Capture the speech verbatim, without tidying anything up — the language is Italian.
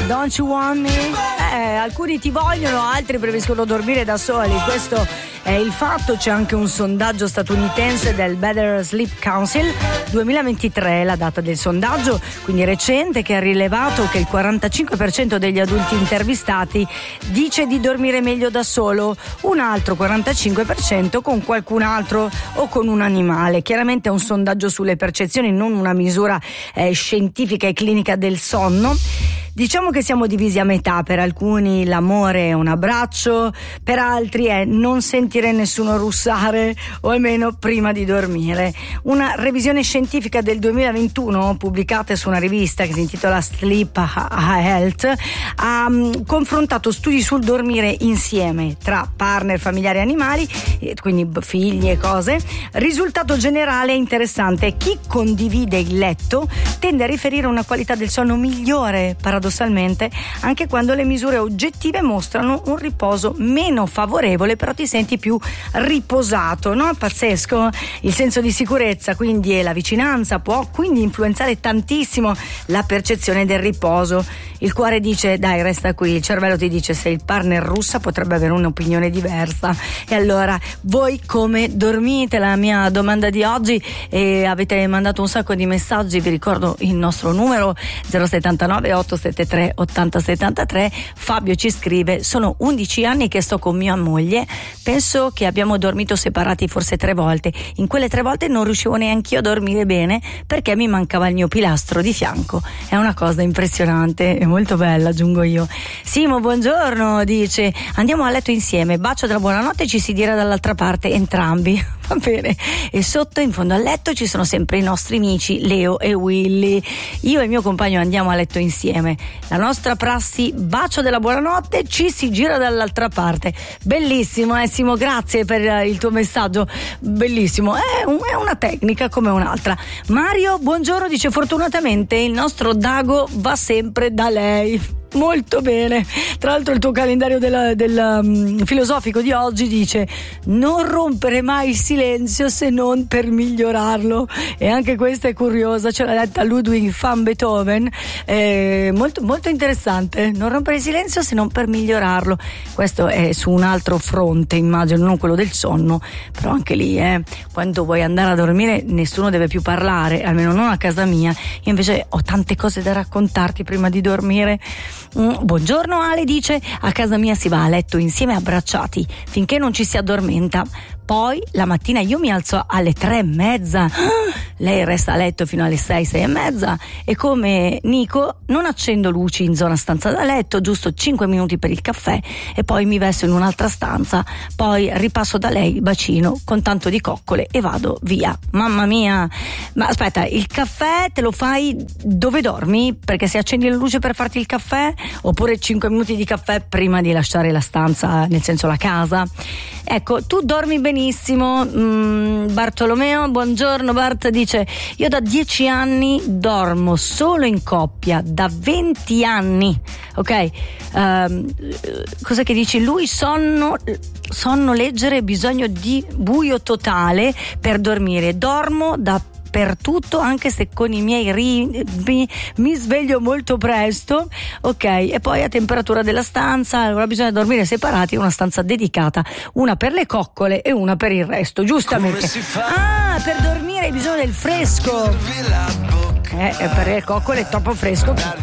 Don't You Want Me? Eh, alcuni ti vogliono, altri preferiscono dormire da soli. Questo è il fatto. C'è anche un sondaggio statunitense del Better Sleep Council duemilaventitré, la data del sondaggio, quindi recente, che ha rilevato che il quarantacinque per cento degli adulti intervistati dice di dormire meglio da solo, un altro quarantacinque per cento con qualcun altro o con un animale. Chiaramente è un sondaggio sulle percezioni, non una misura eh, scientifica e clinica del sonno. Diciamo che siamo divisi a metà: per alcuni l'amore è un abbraccio, per altri è non sentire nessuno russare, o almeno prima di dormire. Una revisione scientifica del duemilaventuno, pubblicata su una rivista che si intitola Sleep Health, ha um, confrontato studi sul dormire insieme tra partner, familiari e animali, quindi figli e cose. Risultato generale interessante: chi condivide il letto tende a riferire una qualità del sonno migliore, paradossalmente, anche quando le misure oggettive mostrano un riposo meno favorevole, però ti senti più riposato, no? Pazzesco. Il senso di sicurezza, quindi, e la vicinanza può quindi influenzare tantissimo la percezione del riposo. Il cuore dice dai, resta qui, il cervello ti dice se il partner russa potrebbe avere un'opinione diversa. E allora voi come dormite? La mia domanda di oggi, e avete mandato un sacco di messaggi. Vi ricordo il nostro numero zero settantanove ottocentosettantatré ottanta settantatré. Fabio ci scrive: sono undici anni che sto con mia moglie, penso che abbiamo dormito separati forse tre volte. In quelle tre volte non riuscivo neanch'io a dormire bene perché mi mancava il mio pilastro di fianco. È una cosa impressionante e molto bella, aggiungo io. Simo, buongiorno, dice: andiamo a letto insieme, bacio della buonanotte e ci si dirà dall'altra parte entrambi. Va bene. E sotto, in fondo al letto, ci sono sempre i nostri amici Leo e Willy. Io e il mio compagno andiamo a letto insieme. La nostra prassi: bacio della buonanotte, ci si gira dall'altra parte. Bellissimo, eh Simo, grazie per il tuo messaggio. Bellissimo, è, un, è una tecnica come un'altra. Mario, buongiorno, dice: fortunatamente il nostro Dago va sempre da lei. Molto bene. Tra l'altro il tuo calendario del, del um, filosofico di oggi dice: non rompere mai il silenzio se non per migliorarlo. E anche questa è curiosa, ce l'ha detta Ludwig van Beethoven. Eh, molto, molto interessante. Non rompere il silenzio se non per migliorarlo. Questo è su un altro fronte, immagino, non quello del sonno, però anche lì eh, quando vuoi andare a dormire nessuno deve più parlare, almeno non a casa mia. Io invece ho tante cose da raccontarti prima di dormire. Mm, buongiorno Ale, dice: a casa mia si va a letto insieme abbracciati finché non ci si addormenta. Poi la mattina io mi alzo alle tre e mezza, lei resta a letto fino alle sei, sei e mezza, e come Nico non accendo luci in zona stanza da letto, giusto cinque minuti per il caffè e poi mi vesto in un'altra stanza, poi ripasso da lei, bacino con tanto di coccole e vado via. Mamma mia, ma aspetta, il caffè te lo fai dove dormi? Perché se accendi la luce per farti il caffè, oppure cinque minuti di caffè prima di lasciare la stanza, nel senso la casa? Ecco, tu dormi benissimo. mm, Bartolomeo, buongiorno Bart, dice: io da dieci anni dormo solo in coppia, da venti anni, ok? Um, cos'è che dici? Lui sonno sonno leggere, bisogno di buio totale per dormire, dormo da per tutto, anche se con i miei ritmi mi sveglio molto presto, ok? E poi a temperatura della stanza, allora bisogna dormire separati, una stanza dedicata, una per le coccole e una per il resto, giustamente. Ah, per dormire hai bisogno del fresco. Eh, per le coccole è troppo fresco,